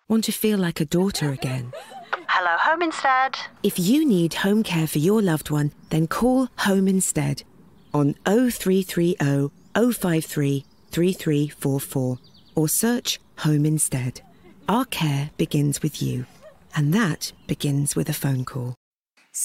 Want to feel like a daughter again? Hello, Home Instead. If you need home care for your loved one, then call Home Instead on 0330 053 3344 or search Home Instead. Our care begins with you, and that begins with a phone call.